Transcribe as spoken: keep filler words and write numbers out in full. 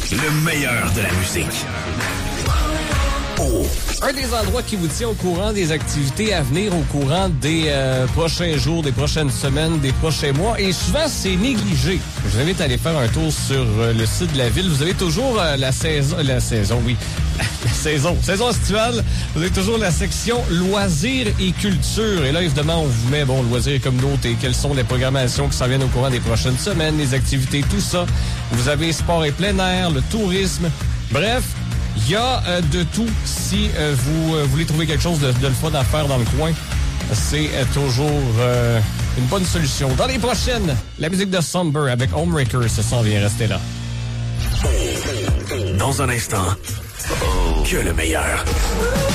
Le meilleur de la musique. Oh. Un des endroits qui vous tient au courant des activités à venir, au courant des euh, prochains jours, des prochaines semaines, des prochains mois. Et souvent, c'est négligé. Je vous invite à aller faire un tour sur euh, le site de la ville. Vous avez toujours euh, la saison... La saison, oui. La saison. Saison estivale. Vous avez toujours la section loisirs et culture. Et là, évidemment, on vous met, bon, loisirs et communauté. Quelles sont les programmations qui s'en viennent au courant des prochaines semaines, les activités, tout ça. Vous avez sport et plein air, le tourisme. Bref, il y a euh, de tout. Si euh, vous euh, voulez trouver quelque chose de, de le fun à faire dans le coin, c'est euh, toujours euh, une bonne solution. Dans les prochaines, la musique de Somber avec Homewrecker, ça s'en vient, restez là. Dans un instant, que le meilleur.